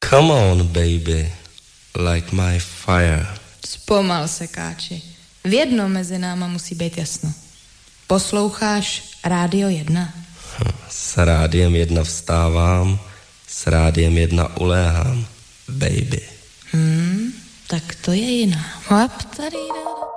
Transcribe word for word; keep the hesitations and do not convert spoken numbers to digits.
Come on, baby, light my fire. Zpomal se, Káči. V jedno mezi náma musí být jasno. Posloucháš Rádio jedna? S Rádiem jedna vstávám, s Rádiem jedna uléhám, baby. Hmm, tak to je jiná. Hop, tady